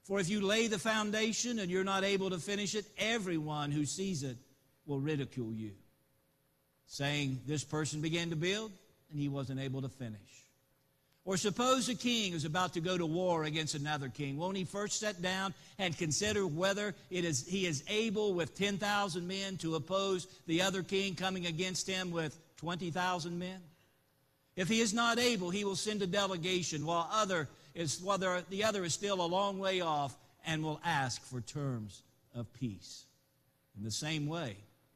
For if you lay the foundation and you're not able to finish it, everyone who sees it will ridicule you, saying, this person began to build and he wasn't able to finish. Or suppose a king is about to go to war against another king. Won't he first sit down and consider whether he is able with 10,000 men to oppose the other king coming against him with 20,000 men? If he is not able, he will send a delegation while the other is still a long way off and will ask for terms of peace. In the same way,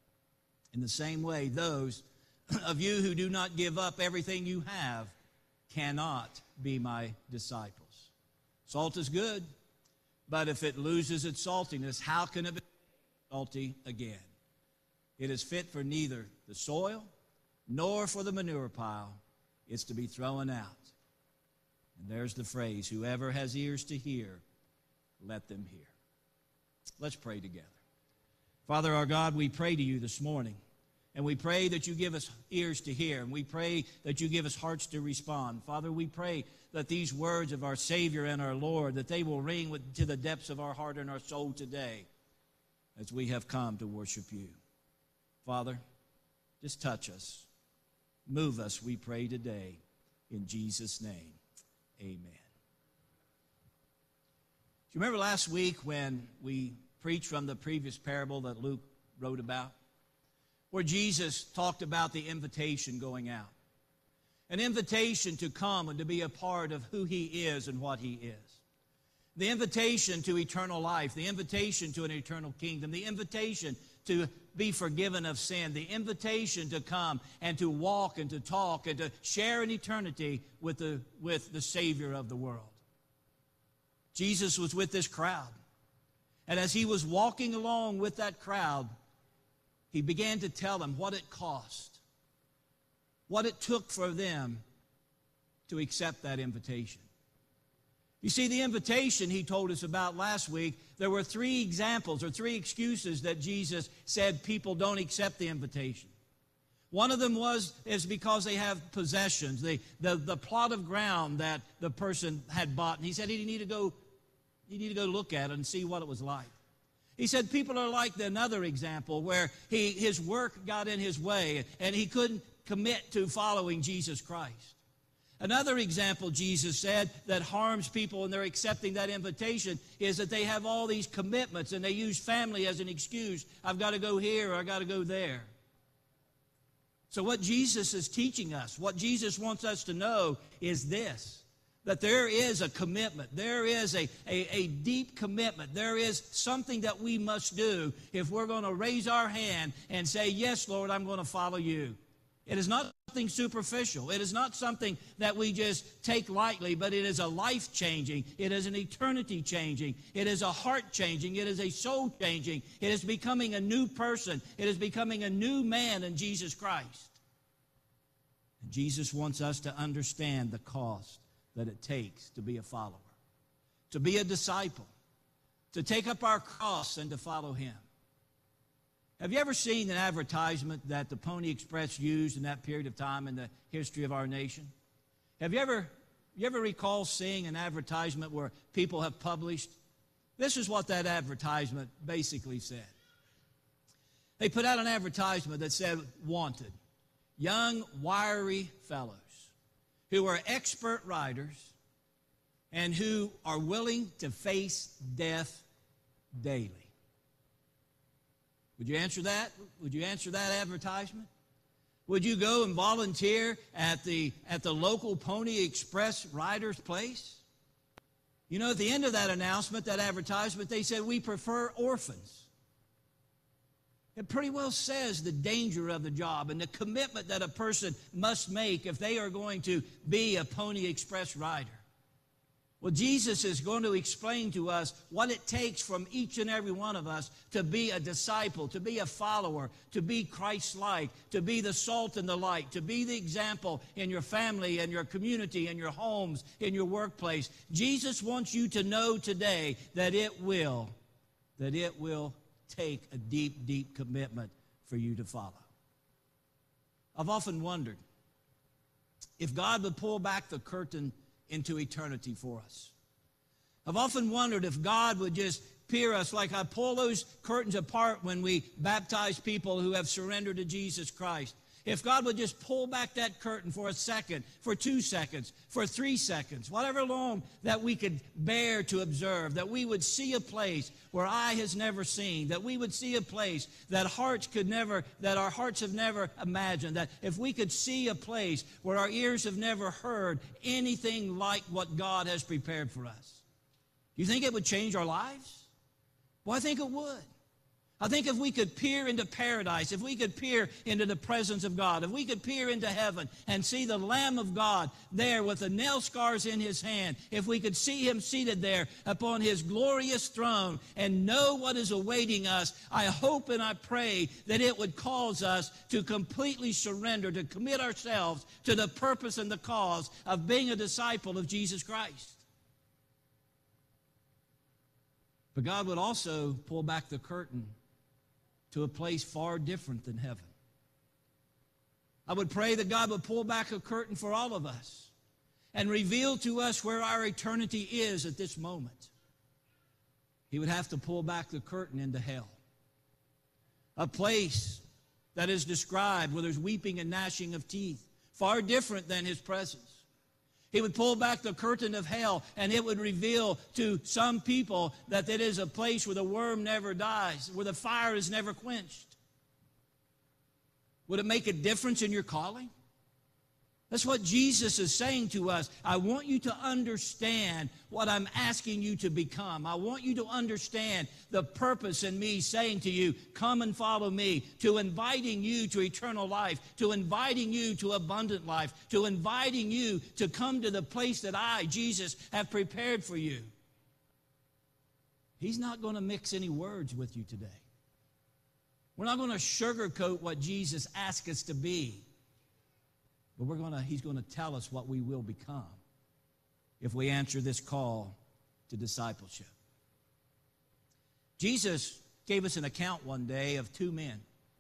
those of you who do not give up everything you have cannot be my disciples. Salt is good, but if it loses its saltiness, how can it be salty again? It is fit for neither the soil nor for the manure pile. It's to be thrown out. And there's the phrase, whoever has ears to hear, let them hear. Let's pray together. Father our God, we pray to you this morning. And we pray that you give us ears to hear. And we pray that you give us hearts to respond. Father, we pray that these words of our Savior and our Lord, that they will ring to the depths of our heart and our soul today as we have come to worship you. Father, just touch us. Move us, we pray today. In Jesus' name, amen. Do you remember last week when we preached from the previous parable that Luke wrote about, where Jesus talked about the invitation going out? An invitation to come and to be a part of who he is and what he is. The invitation to eternal life, the invitation to an eternal kingdom, the invitation to be forgiven of sin, the invitation to come and to walk and to talk and to share in eternity with the Savior of the world. Jesus was with this crowd. And as he was walking along with that crowd, he began to tell them what it cost, what it took for them to accept that invitation. You see, the invitation he told us about last week, there were three examples or three excuses that Jesus said people don't accept the invitation. One of them is because they have possessions, the plot of ground that the person had bought. And he said he needed to go look at it and see what it was like. He said people are like another example where his work got in his way and he couldn't commit to following Jesus Christ. Another example, Jesus said, that harms people when they're accepting that invitation is that they have all these commitments and they use family as an excuse. I've got to go here or I've got to go there. So what Jesus is teaching us, what Jesus wants us to know is this, that there is a commitment. There is a deep commitment. There is something that we must do if we're going to raise our hand and say, yes, Lord, I'm going to follow you. It is not something superficial. It is not something that we just take lightly, but it is a life-changing. It is an eternity-changing. It is a heart-changing. It is a soul-changing. It is becoming a new person. It is becoming a new man in Jesus Christ. And Jesus wants us to understand the cost that it takes to be a follower, to be a disciple, to take up our cross and to follow him. Have you ever seen an advertisement that the Pony Express used in that period of time in the history of our nation? Have you ever recall seeing an advertisement where people have published? This is what that advertisement basically said. They put out an advertisement that said, wanted, young, wiry fellows who are expert riders and who are willing to face death daily. Would you answer that? Would you answer that advertisement? Would you go and volunteer at the local Pony Express rider's place? You know, at the end of that announcement, that advertisement, they said, we prefer orphans. It pretty well says the danger of the job and the commitment that a person must make if they are going to be a Pony Express rider. Well, Jesus is going to explain to us what it takes from each and every one of us to be a disciple, to be a follower, to be Christ-like, to be the salt and the light, to be the example in your family and your community, in your homes, in your workplace. Jesus wants you to know today that it will take a deep, deep commitment for you to follow. I've often wondered if God would pull back the curtain into eternity for us. I've often wondered if God would just peer us like I pull those curtains apart when we baptize people who have surrendered to Jesus Christ. If God would just pull back that curtain for a second, for 2 seconds, for 3 seconds, whatever long that we could bear to observe, that we would see a place where eye has never seen, that we would see a place that our hearts have never imagined, that if we could see a place where our ears have never heard anything like what God has prepared for us. Do you think it would change our lives? Well, I think it would. I think if we could peer into paradise, if we could peer into the presence of God, if we could peer into heaven and see the Lamb of God there with the nail scars in his hand, if we could see him seated there upon his glorious throne and know what is awaiting us, I hope and I pray that it would cause us to completely surrender, to commit ourselves to the purpose and the cause of being a disciple of Jesus Christ. But God would also pull back the curtain to a place far different than heaven. I would pray that God would pull back a curtain for all of us and reveal to us where our eternity is at this moment. He would have to pull back the curtain into hell, a place that is described where there's weeping and gnashing of teeth, far different than his presence. He would pull back the curtain of hell, and it would reveal to some people that it is a place where the worm never dies, where the fire is never quenched. Would it make a difference in your calling? That's what Jesus is saying to us. I want you to understand what I'm asking you to become. I want you to understand the purpose in me saying to you, come and follow me, to inviting you to eternal life, to inviting you to abundant life, to inviting you to come to the place that I, Jesus, have prepared for you. He's not going to mix any words with you today. We're not going to sugarcoat what Jesus asked us to be. But he's going to tell us what we will become if we answer this call to discipleship. Jesus gave us an account one day of 2 men.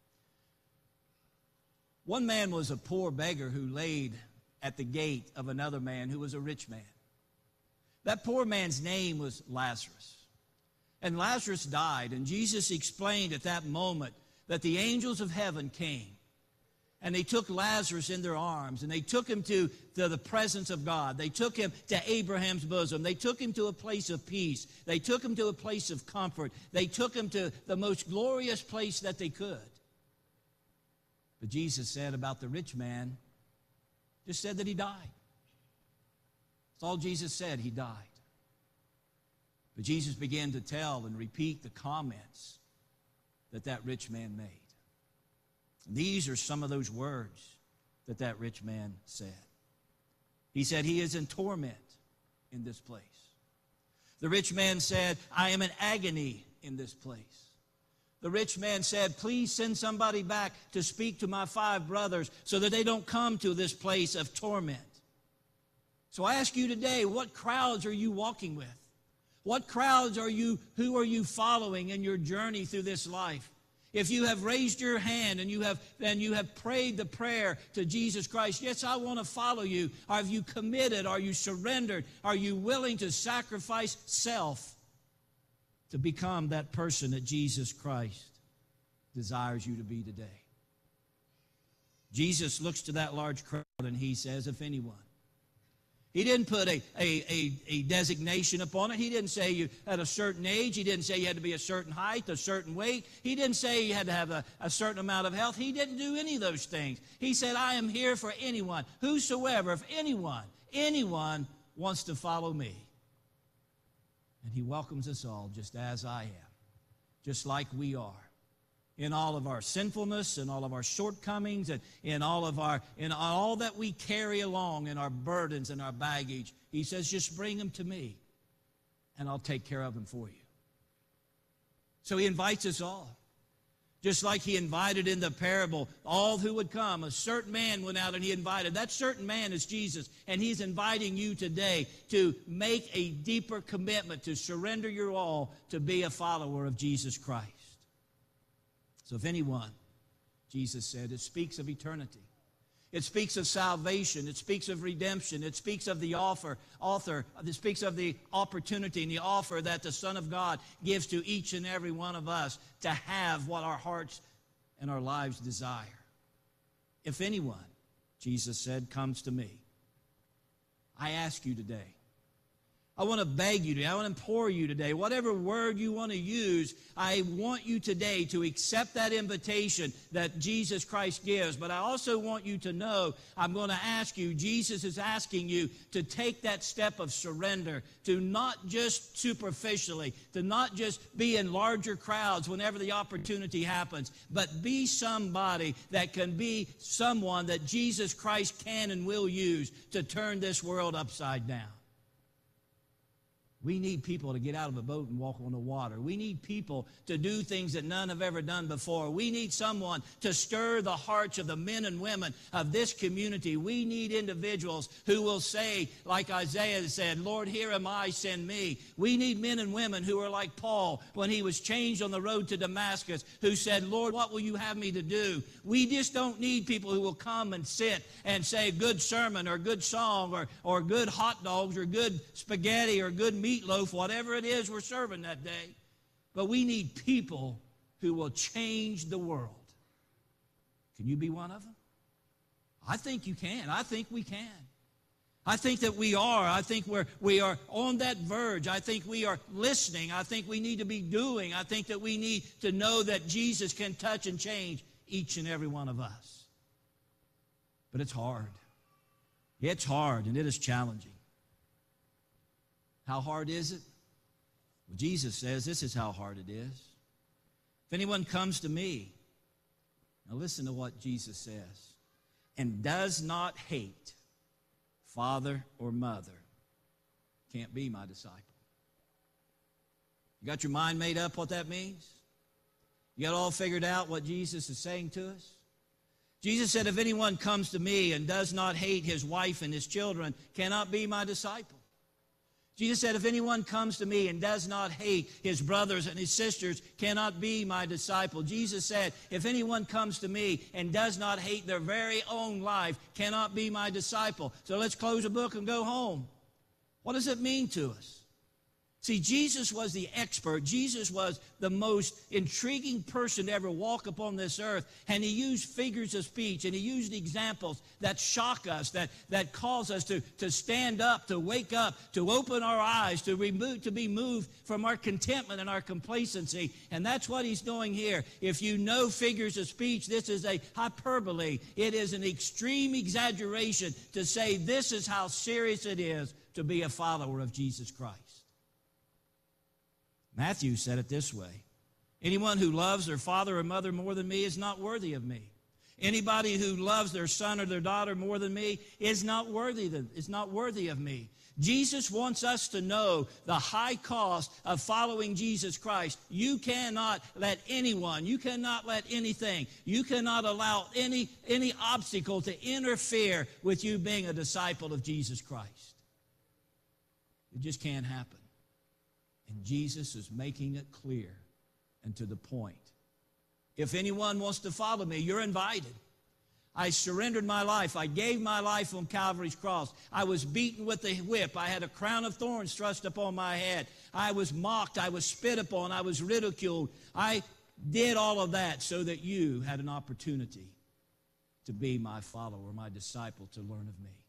One man was a poor beggar who laid at the gate of another man who was a rich man. That poor man's name was Lazarus. And Lazarus died, and Jesus explained at that moment that the angels of heaven came. And they took Lazarus in their arms, and they took him to the presence of God. They took him to Abraham's bosom. They took him to a place of peace. They took him to a place of comfort. They took him to the most glorious place that they could. But Jesus said about the rich man, just said that he died. That's all Jesus said, he died. But Jesus began to tell and repeat the comments that rich man made. These are some of those words that rich man said. He said, he is in torment in this place. The rich man said, I am in agony in this place. The rich man said, please send somebody back to speak to my 5 brothers so that they don't come to this place of torment. So I ask you today, what crowds are you walking with? What crowds who are you following in your journey through this life? If you have raised your hand and you have prayed the prayer to Jesus Christ, yes, I want to follow you. Have you committed? Are you surrendered? Are you willing to sacrifice self to become that person that Jesus Christ desires you to be today? Jesus looks to that large crowd and he says, if anyone. He didn't put a designation upon it. He didn't say you at a certain age. He didn't say you had to be a certain height, a certain weight. He didn't say you had to have a certain amount of health. He didn't do any of those things. He said, I am here for anyone, whosoever, if anyone wants to follow me. And he welcomes us all just as I am, just like we are. In all of our sinfulness and all of our shortcomings and in all that we carry along in our burdens and our baggage, he says, just bring them to me and I'll take care of them for you. So he invites us all. Just like he invited in the parable all who would come. A certain man went out and he invited. That certain man is Jesus, and he's inviting you today to make a deeper commitment, to surrender your all, to be a follower of Jesus Christ. So if anyone, Jesus said, it speaks of eternity. It speaks of salvation. It speaks of redemption. It speaks of the it speaks of the opportunity and the offer that the Son of God gives to each and every one of us to have what our hearts and our lives desire. If anyone, Jesus said, comes to me, I ask you today, I want to beg you today, I want to implore you today, whatever word you want to use, I want you today to accept that invitation that Jesus Christ gives. But I also want you to know, I'm going to ask you, Jesus is asking you to take that step of surrender, to not just superficially, to not just be in larger crowds whenever the opportunity happens, but be somebody that can be someone that Jesus Christ can and will use to turn this world upside down. We need people to get out of a boat and walk on the water. We need people to do things that none have ever done before. We need someone to stir the hearts of the men and women of this community. We need individuals who will say, like Isaiah said, Lord, here am I, send me. We need men and women who are like Paul when he was changed on the road to Damascus, who said, Lord, what will you have me to do? We just don't need people who will come and sit and say good sermon or good song or good hot dogs or good spaghetti or good meatloaf, whatever it is we're serving that day. But we need people who will change the world. Can you be one of them? I think you can. I think we can. I think that we are. I think we are on that verge. I think we are listening. I think we need to be doing. I think that we need to know that Jesus can touch and change each and every one of us. But it's hard. It's hard and it is challenging. How hard is it? Well, Jesus says this is how hard it is. If anyone comes to me, now listen to what Jesus says, and does not hate father or mother, can't be my disciple. You got your mind made up what that means? You got all figured out what Jesus is saying to us? Jesus said, if anyone comes to me and does not hate his wife and his children, cannot be my disciple. Jesus said, if anyone comes to me and does not hate his brothers and his sisters, cannot be my disciple. Jesus said, if anyone comes to me and does not hate their very own life, cannot be my disciple. So let's close the book and go home. What does it mean to us? See, Jesus was the expert. Jesus was the most intriguing person to ever walk upon this earth. And he used figures of speech, and he used examples that shock us, that cause us to stand up, to wake up, to open our eyes, to be moved from our contentment and our complacency. And that's what he's doing here. If you know figures of speech, this is a hyperbole. It is an extreme exaggeration to say this is how serious it is to be a follower of Jesus Christ. Matthew said it this way, anyone who loves their father or mother more than me is not worthy of me. Anybody who loves their son or their daughter more than me is not worthy of me. Jesus wants us to know the high cost of following Jesus Christ. You cannot let anyone, you cannot let anything, you cannot allow any obstacle to interfere with you being a disciple of Jesus Christ. It just can't happen. And Jesus is making it clear and to the point. If anyone wants to follow me, you're invited. I surrendered my life. I gave my life on Calvary's cross. I was beaten with a whip. I had a crown of thorns thrust upon my head. I was mocked. I was spit upon. I was ridiculed. I did all of that so that you had an opportunity to be my follower, my disciple, to learn of me.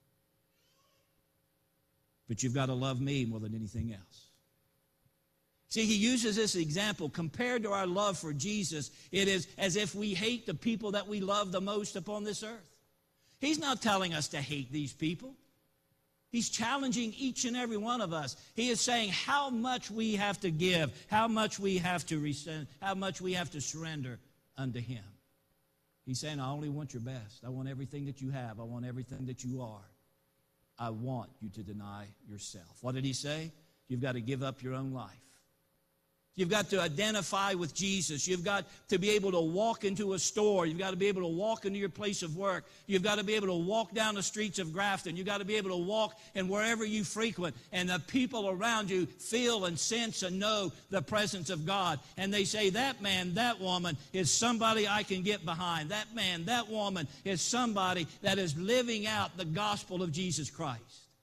But you've got to love me more than anything else. See, he uses this example. Compared to our love for Jesus, it is as if we hate the people that we love the most upon this earth. He's not telling us to hate these people. He's challenging each and every one of us. He is saying how much we have to give, how much we have to resent, how much we have to surrender unto him. He's saying, I only want your best. I want everything that you have. I want everything that you are. I want you to deny yourself. What did he say? You've got to give up your own life. You've got to identify with Jesus. You've got to be able to walk into a store. You've got to be able to walk into your place of work. You've got to be able to walk down the streets of Grafton. You've got to be able to walk in wherever you frequent. And the people around you feel and sense and know the presence of God. And they say, that man, that woman is somebody I can get behind. That man, that woman is somebody that is living out the gospel of Jesus Christ.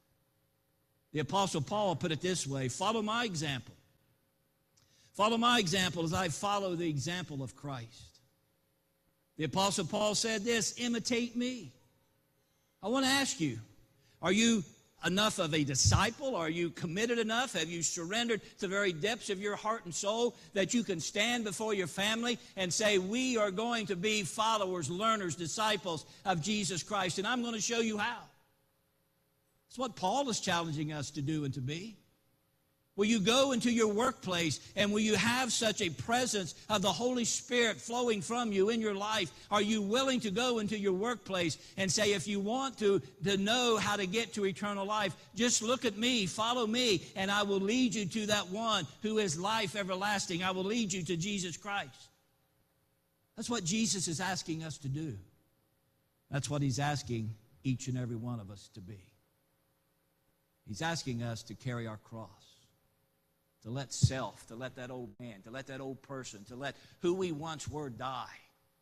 The Apostle Paul put it this way: follow my example. Follow my example as I follow the example of Christ. The Apostle Paul said this: imitate me. I want to ask you, are you enough of a disciple? Are you committed enough? Have you surrendered to the very depths of your heart and soul that you can stand before your family and say, we are going to be followers, learners, disciples of Jesus Christ, and I'm going to show you how? That's what Paul is challenging us to do and to be. Will you go into your workplace and will you have such a presence of the Holy Spirit flowing from you in your life? Are you willing to go into your workplace and say, if you want to know how to get to eternal life, just look at me, follow me, and I will lead you to that one who is life everlasting. I will lead you to Jesus Christ. That's what Jesus is asking us to do. That's what he's asking each and every one of us to be. He's asking us to carry our cross. To let self, to let that old man, to let that old person, to let who we once were die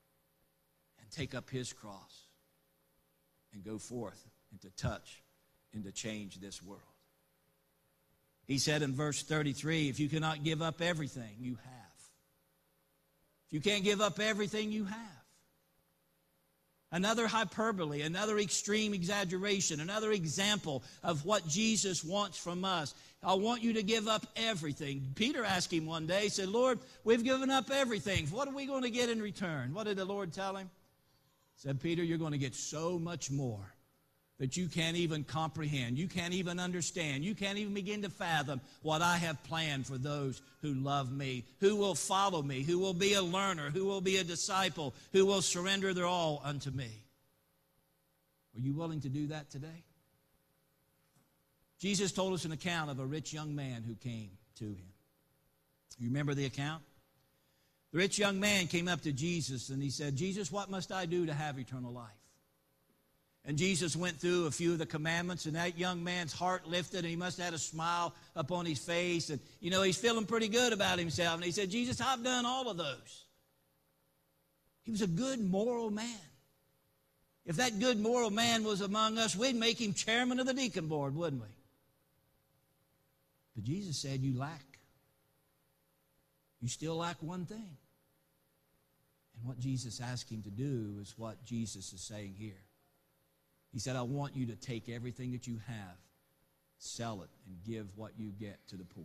and take up his cross and go forth and to touch and to change this world. He said in verse 33, if you cannot give up everything you have, if you can't give up everything you have, another hyperbole, another extreme exaggeration, another example of what Jesus wants from us. I want you to give up everything. Peter asked him one day, he said, Lord, we've given up everything. What are we going to get in return? What did the Lord tell him? He said, Peter, you're going to get so much more that you can't even comprehend. You can't even understand. You can't even begin to fathom what I have planned for those who love me, who will follow me, who will be a learner, who will be a disciple, who will surrender their all unto me. Are you willing to do that today? Jesus told us an account of a rich young man who came to him. You remember the account? The rich young man came up to Jesus and he said, Jesus, what must I do to have eternal life? And Jesus went through a few of the commandments, and that young man's heart lifted, and he must have had a smile upon his face. And, he's feeling pretty good about himself. And he said, Jesus, I've done all of those. He was a good moral man. If that good moral man was among us, we'd make him chairman of the deacon board, wouldn't we? But Jesus said, you still lack one thing. And what Jesus asked him to do is what Jesus is saying here. He said, I want you to take everything that you have, sell it, and give what you get to the poor.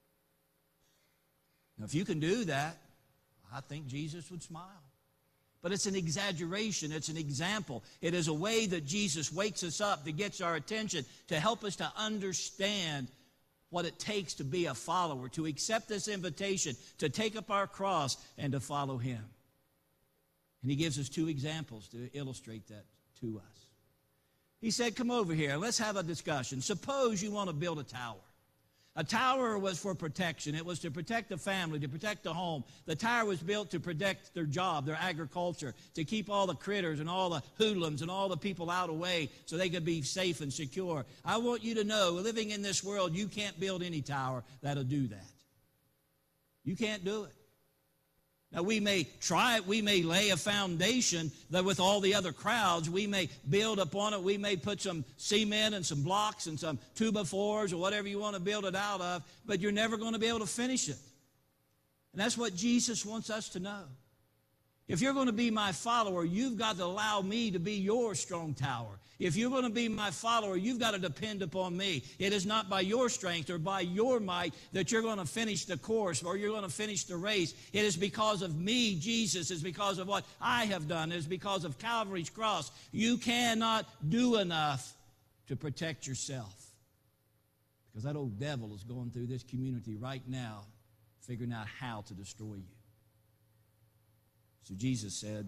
Now, if you can do that, I think Jesus would smile. But it's an exaggeration. It's an example. It is a way that Jesus wakes us up, that gets our attention, to help us to understand what it takes to be a follower, to accept this invitation, to take up our cross, and to follow him. And he gives us two examples to illustrate that to us. He said, come over here. Let's have a discussion. Suppose you want to build a tower. A tower was for protection. It was to protect the family, to protect the home. The tower was built to protect their job, their agriculture, to keep all the critters and all the hoodlums and all the people out of the way so they could be safe and secure. I want you to know, living in this world, you can't build any tower that'll do that. You can't do it. Now, we may try it. We may lay a foundation that with all the other crowds, we may build upon it. We may put some cement and some blocks and some 2x4s or whatever you want to build it out of, but you're never going to be able to finish it. And that's what Jesus wants us to know. If you're going to be my follower, you've got to allow me to be your strong tower. If you're going to be my follower, you've got to depend upon me. It is not by your strength or by your might that you're going to finish the course or you're going to finish the race. It is because of me, Jesus. It's because of what I have done. It is because of Calvary's cross. You cannot do enough to protect yourself. Because that old devil is going through this community right now, figuring out how to destroy you. So Jesus said,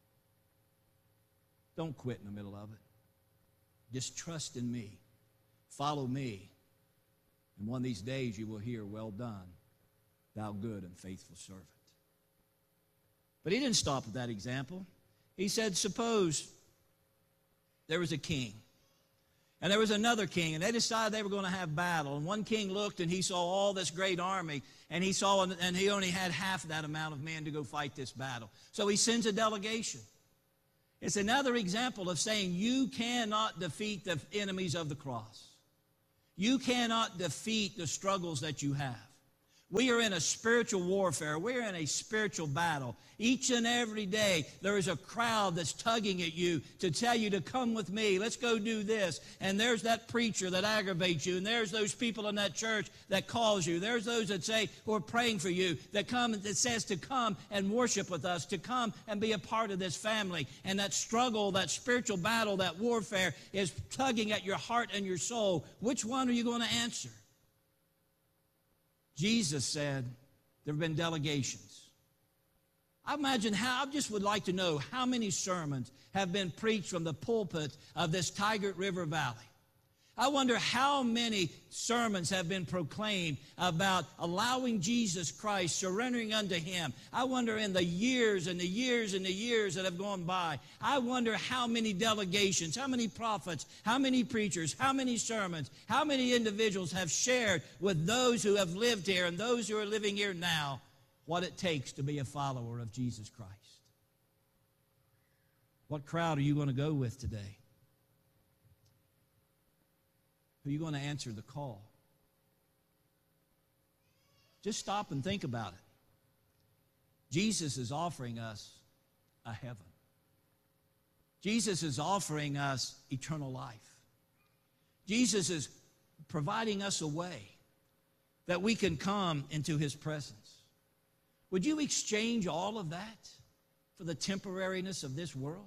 don't quit in the middle of it. Just trust in me. Follow me. And one of these days you will hear, well done, thou good and faithful servant. But he didn't stop at that example. He said, suppose there was a king, and there was another king, and they decided they were going to have battle. And one king looked, and he saw all this great army, and he only had half that amount of men to go fight this battle. So he sends a delegation. It's another example of saying you cannot defeat the enemies of the cross. You cannot defeat the struggles that you have. We are in a spiritual warfare. We're in a spiritual battle. Each and every day, there is a crowd that's tugging at you to tell you to come with me. Let's go do this. And there's that preacher that aggravates you. And there's those people in that church that calls you. There's those that say, who are praying for you, that says to come and worship with us, to come and be a part of this family. And that struggle, that spiritual battle, that warfare is tugging at your heart and your soul. Which one are you going to answer? Jesus said there have been delegations. I just would like to know how many sermons have been preached from the pulpit of this Tigard River Valley. I wonder how many sermons have been proclaimed about allowing Jesus Christ, surrendering unto Him. I wonder in the years and the years and the years that have gone by, I wonder how many delegations, how many prophets, how many preachers, how many sermons, how many individuals have shared with those who have lived here and those who are living here now what it takes to be a follower of Jesus Christ. What crowd are you going to go with today? Are you going to answer the call? Just stop and think about it. Jesus is offering us a heaven. Jesus is offering us eternal life. Jesus is providing us a way that we can come into His presence. Would you exchange all of that for the temporariness of this world?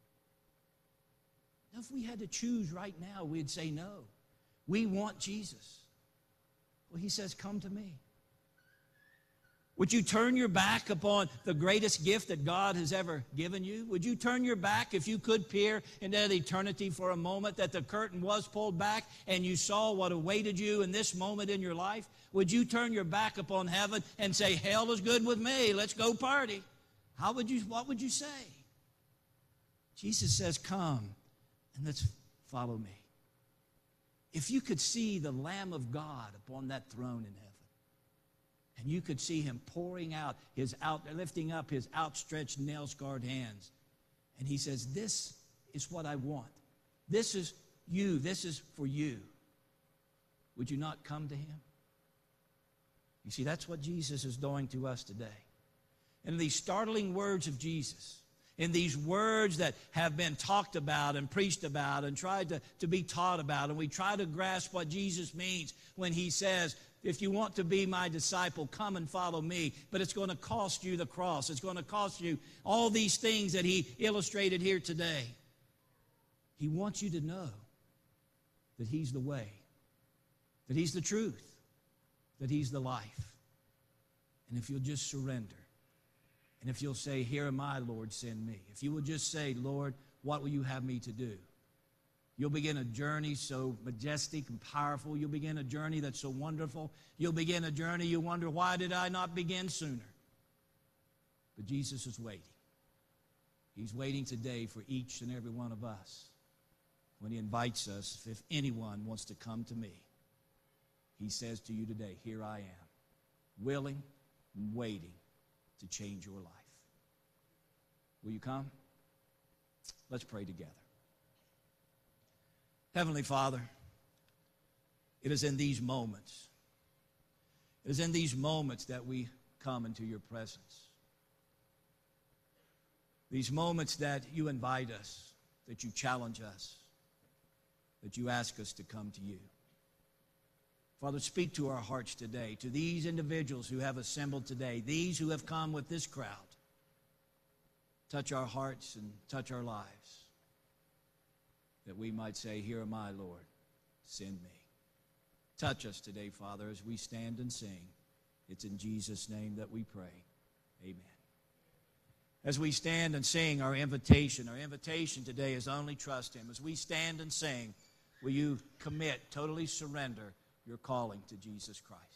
Now, if we had to choose right now, we'd say no. We want Jesus. Well, He says, come to me. Would you turn your back upon the greatest gift that God has ever given you? Would you turn your back if you could peer into eternity for a moment, that the curtain was pulled back and you saw what awaited you in this moment in your life? Would you turn your back upon heaven and say, hell is good with me, let's go party? What would you say? Jesus says, come and let's follow me. If you could see the Lamb of God upon that throne in heaven, and you could see Him pouring out lifting up His outstretched, nail-scarred hands, and He says, this is what I want. This is you. This is for you. Would you not come to Him? You see, that's what Jesus is doing to us today. And these startling words of Jesus, in these words that have been talked about and preached about and tried to be taught about, and we try to grasp what Jesus means when He says, if you want to be my disciple, come and follow me. But it's going to cost you the cross. It's going to cost you all these things that He illustrated here today. He wants you to know that He's the way, that He's the truth, that He's the life. And if you'll just surrender, and if you'll say, here am I, Lord, send me. If you will just say, Lord, what will you have me to do? You'll begin a journey so majestic and powerful. You'll begin a journey that's so wonderful. You'll begin a journey you wonder, why did I not begin sooner? But Jesus is waiting. He's waiting today for each and every one of us when He invites us, if anyone wants to come to me. He says to you today, here I am, willing and waiting to change your life. Will you come? Let's pray together. Heavenly Father, it is in these moments that we come into your presence. These moments that you invite us, that you challenge us, that you ask us to come to you. Father, speak to our hearts today, to these individuals who have assembled today, these who have come with this crowd. Touch our hearts and touch our lives, that we might say, here am I, Lord, send me. Touch us today, Father, as we stand and sing. It's in Jesus' name that we pray. Amen. As we stand and sing our invitation today is only trust Him. As we stand and sing, will you commit, totally surrender your calling to Jesus Christ?